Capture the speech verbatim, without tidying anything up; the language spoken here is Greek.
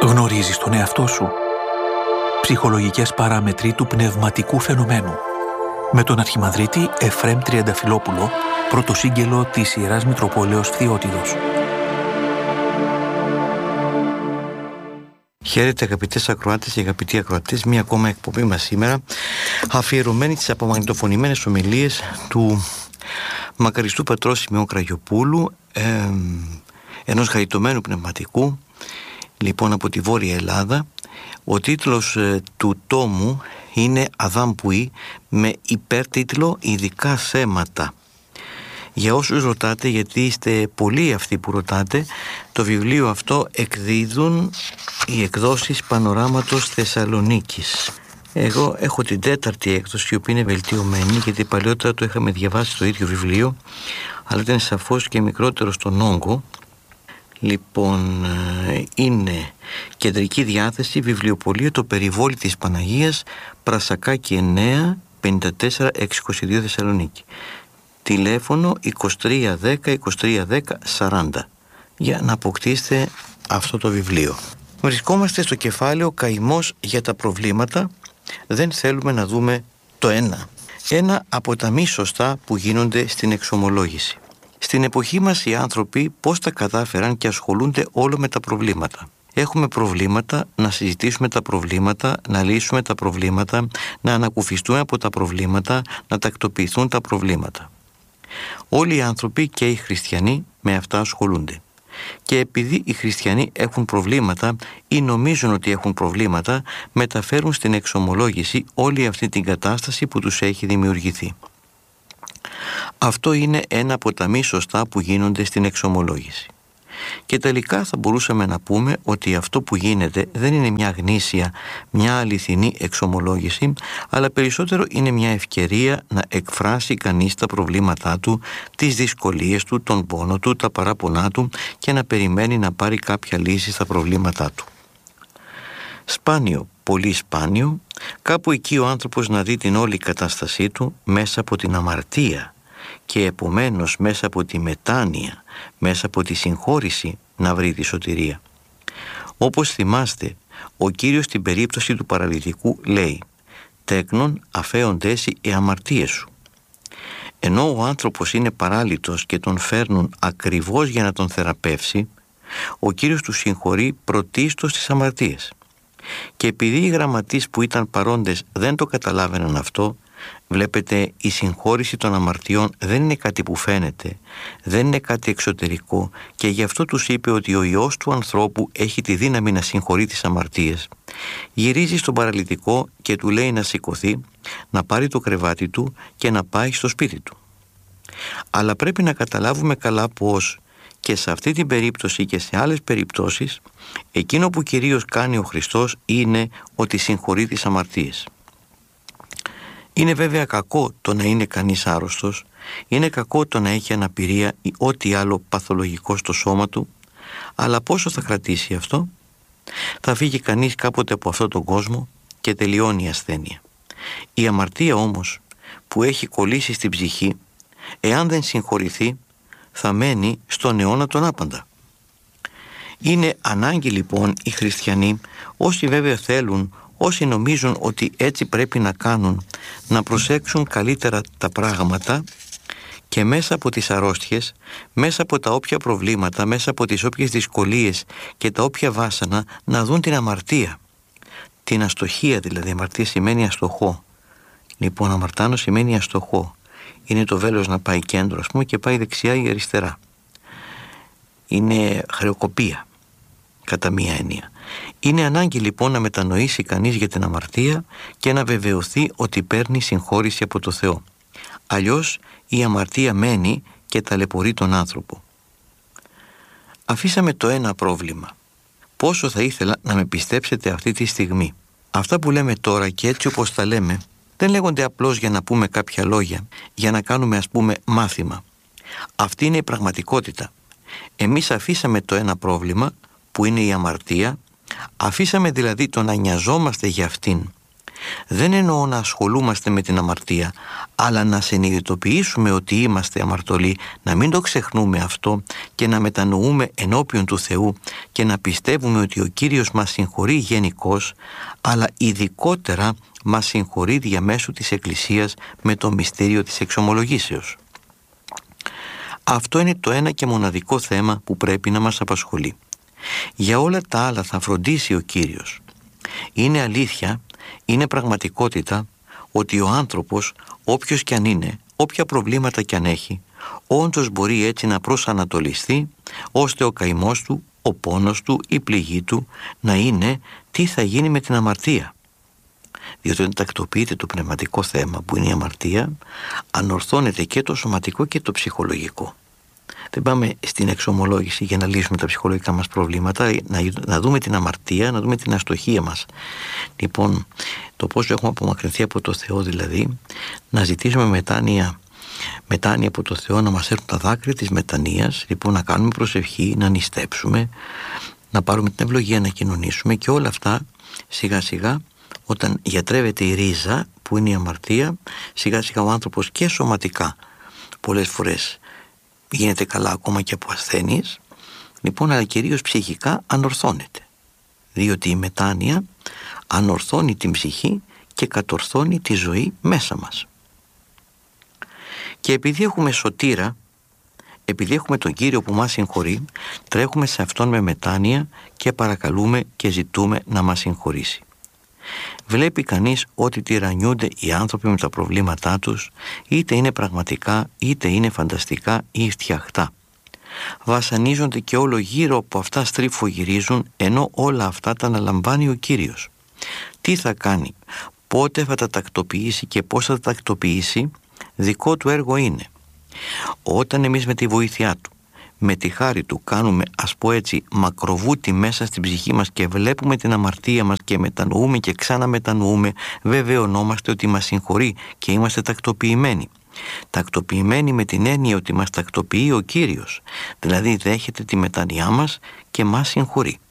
Γνωρίζεις τον εαυτό σου? Ψυχολογικές παράμετροι του πνευματικού φαινομένου. Με τον Αρχιμανδρίτη Εφραίμ Τριανταφυλόπουλο, πρωτοσύγγελο της Ιεράς Μητροπόλεως Φθιώτιδος. Χαίρετε αγαπητές ακροάτες και αγαπητοί ακροατές, μία ακόμα εκπομπή μας σήμερα, αφιερωμένη στις απομαγνητοφωνημένες ομιλίες του μακαριστού πατρός Σημεών Κραγιοπούλου, ε, ενός χαριτωμένου πνευματικού, λοιπόν από τη Βόρεια Ελλάδα. Ο τίτλος ε, του τόμου είναι «Αδάμ Πουή», με υπέρτιτλο «Ειδικά θέματα». Για όσους ρωτάτε, γιατί είστε πολλοί αυτοί που ρωτάτε, το βιβλίο αυτό εκδίδουν οι εκδόσεις Πανοράματος Θεσσαλονίκης. Εγώ έχω την τέταρτη έκδοση, η οποία είναι βελτιωμένη, γιατί παλιότερα το είχαμε διαβάσει το ίδιο βιβλίο, αλλά ήταν σαφώς και μικρότερο στον όγκο. Λοιπόν, είναι κεντρική διάθεση, βιβλιοπωλεία Το Περιβόλι της Παναγίας, Πρασακάκη εννέα, πενήντα τέσσερα εξακόσια είκοσι δύο Θεσσαλονίκη. Τηλέφωνο είκοσι τρία δέκα είκοσι τρία δέκα σαράντα για να αποκτήσετε αυτό το βιβλίο. Βρισκόμαστε στο κεφάλαιο «Καημός για τα προβλήματα». Δεν θέλουμε να δούμε το ένα. Ένα από τα μη σωστά που γίνονται στην εξομολόγηση. Στην εποχή μας οι άνθρωποι πώς τα κατάφεραν και ασχολούνται όλο με τα προβλήματα. Έχουμε προβλήματα, να συζητήσουμε τα προβλήματα, να λύσουμε τα προβλήματα, να ανακουφιστούμε από τα προβλήματα, να τακτοποιηθούν τα προβλήματα. Όλοι οι άνθρωποι και οι χριστιανοί με αυτά ασχολούνται. Και επειδή οι χριστιανοί έχουν προβλήματα ή νομίζουν ότι έχουν προβλήματα, μεταφέρουν στην εξομολόγηση όλη αυτή την κατάσταση που τους έχει δημιουργηθεί. Αυτό είναι ένα από τα μη σωστά που γίνονται στην εξομολόγηση. Και τελικά θα μπορούσαμε να πούμε ότι αυτό που γίνεται δεν είναι μια γνήσια, μια αληθινή εξομολόγηση, αλλά περισσότερο είναι μια ευκαιρία να εκφράσει κανείς τα προβλήματά του, τις δυσκολίες του, τον πόνο του, τα παράπονά του και να περιμένει να πάρει κάποια λύση στα προβλήματά του. Σπάνιο, πολύ σπάνιο, κάπου εκεί ο άνθρωπος να δει την όλη κατάστασή του μέσα από την αμαρτία και επομένως μέσα από τη μετάνοια, μέσα από τη συγχώρηση να βρει τη σωτηρία. Όπως θυμάστε, ο Κύριος στην περίπτωση του παραλυτικού λέει «Τέκνον αφέοντες οι αμαρτίες σου». Ενώ ο άνθρωπος είναι παράλυτος και τον φέρνουν ακριβώς για να τον θεραπεύσει, ο Κύριος του συγχωρεί πρωτίστως τις αμαρτίες. Και επειδή οι γραμματείς που ήταν παρόντες δεν το καταλάβαιναν αυτό, βλέπετε, η συγχώρηση των αμαρτιών δεν είναι κάτι που φαίνεται, δεν είναι κάτι εξωτερικό, και γι' αυτό τους είπε ότι ο Υιός του ανθρώπου έχει τη δύναμη να συγχωρεί τις αμαρτίες. Γυρίζει στον παραλυτικό και του λέει να σηκωθεί, να πάρει το κρεβάτι του και να πάει στο σπίτι του. Αλλά πρέπει να καταλάβουμε καλά πως και σε αυτή την περίπτωση και σε άλλες περιπτώσεις, εκείνο που κυρίως κάνει ο Χριστός είναι ότι συγχωρεί τις αμαρτίες. Είναι βέβαια κακό το να είναι κανείς άρρωστος, είναι κακό το να έχει αναπηρία ή ό,τι άλλο παθολογικό στο σώμα του, αλλά πόσο θα κρατήσει αυτό? Θα φύγει κανείς κάποτε από αυτόν τον κόσμο και τελειώνει η ασθένεια. Η αμαρτία όμως που έχει κολλήσει στην ψυχή, εάν δεν συγχωρηθεί, θα μένει στον αιώνα τον άπαντα. Είναι ανάγκη λοιπόν οι χριστιανοί, όσοι βέβαια θέλουν, όσοι νομίζουν ότι έτσι πρέπει να κάνουν, να προσέξουν καλύτερα τα πράγματα και μέσα από τις αρρώστιες, μέσα από τα όποια προβλήματα, μέσα από τις όποιες δυσκολίες και τα όποια βάσανα, να δουν την αμαρτία. Την αστοχία δηλαδή, αμαρτία σημαίνει αστοχό. Λοιπόν, αμαρτάνω σημαίνει αστοχό. Είναι το βέλος να πάει κέντρο, ας πούμε, και πάει δεξιά ή αριστερά. Είναι χρεοκοπία, κατά μία έννοια. Είναι ανάγκη λοιπόν να μετανοήσει κανείς για την αμαρτία και να βεβαιωθεί ότι παίρνει συγχώρηση από το Θεό. Αλλιώς η αμαρτία μένει και ταλαιπωρεί τον άνθρωπο. Αφήσαμε το ένα πρόβλημα. Πόσο θα ήθελα να με πιστέψετε αυτή τη στιγμή. Αυτά που λέμε τώρα και έτσι όπως τα λέμε, δεν λέγονται απλώς για να πούμε κάποια λόγια, για να κάνουμε ας πούμε μάθημα. Αυτή είναι η πραγματικότητα. Εμείς αφήσαμε το ένα πρόβλημα που είναι η αμαρτία, αφήσαμε δηλαδή το να νοιαζόμαστε για αυτήν, Δεν εννοώ να ασχολούμαστε με την αμαρτία, αλλά να συνειδητοποιήσουμε ότι είμαστε αμαρτωλοί, να μην το ξεχνούμε αυτό και να μετανοούμε ενώπιον του Θεού και να πιστεύουμε ότι ο Κύριος μας συγχωρεί γενικώς, αλλά ειδικότερα μας συγχωρεί διαμέσου της Εκκλησίας με το μυστήριο της εξομολογήσεως. Αυτό είναι το ένα και μοναδικό θέμα που πρέπει να μας απασχολεί. Για όλα τα άλλα θα φροντίσει ο Κύριος. Είναι αλήθεια, είναι πραγματικότητα ότι ο άνθρωπος, όποιος κι αν είναι, όποια προβλήματα κι αν έχει, όντως μπορεί έτσι να προσανατολιστεί, ώστε ο καημός του, ο πόνος του, η πληγή του να είναι τι θα γίνει με την αμαρτία. Διότι όταν τακτοποιείται το πνευματικό θέμα που είναι η αμαρτία, ανορθώνεται και το σωματικό και το ψυχολογικό. Δεν πάμε στην εξομολόγηση για να λύσουμε τα ψυχολογικά μας προβλήματα, να, να δούμε την αμαρτία, να δούμε την αστοχία μας. Λοιπόν, το πώς έχουμε απομακρυνθεί από το Θεό, δηλαδή, να ζητήσουμε μετάνοια, μετάνοια από το Θεό, να μας έρθουν τα δάκρυα της μετανοίας, λοιπόν, να κάνουμε προσευχή, να νηστέψουμε, να πάρουμε την ευλογία, να κοινωνήσουμε, και όλα αυτά σιγά σιγά, όταν γιατρεύεται η ρίζα που είναι η αμαρτία, σιγά σιγά ο άνθρωπος και σωματικά πολλές φορές γίνεται καλά ακόμα και από ασθένειες, λοιπόν, αλλά κυρίως ψυχικά ανορθώνεται, διότι η μετάνοια ανορθώνει την ψυχή και κατορθώνει τη ζωή μέσα μας. Και επειδή έχουμε σωτήρα, επειδή έχουμε τον Κύριο που μας συγχωρεί, τρέχουμε σε Αυτόν με μετάνοια και παρακαλούμε και ζητούμε να μας συγχωρήσει. Βλέπει κανείς ότι τυραννιούνται οι άνθρωποι με τα προβλήματά τους, είτε είναι πραγματικά είτε είναι φανταστικά ή φτιαχτά. Βασανίζονται και όλο γύρω από αυτά στριφογυρίζουν, ενώ όλα αυτά τα αναλαμβάνει ο Κύριος. Τι θα κάνει, πότε θα τα τακτοποιήσει και πώς θα τα τακτοποιήσει, δικό του έργο είναι. Όταν εμείς με τη βοήθειά του, με τη χάρη του, κάνουμε, ας πω έτσι, μακροβούτι μέσα στην ψυχή μας και βλέπουμε την αμαρτία μας και μετανοούμε και ξαναμετανοούμε, βεβαιωνόμαστε ότι μας συγχωρεί και είμαστε τακτοποιημένοι. Τακτοποιημένοι με την έννοια ότι μας τακτοποιεί ο Κύριος, δηλαδή δέχεται τη μετανοιά μας και μας συγχωρεί.